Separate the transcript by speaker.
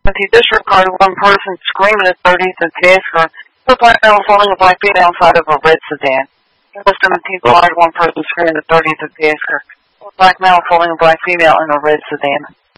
Speaker 1: He disregarded one person screaming at 30th and Tasker. A black male following a black female inside of a red sedan. He listened to disregarded one person screaming at 30th and Tasker. A black male following a black female in a red sedan.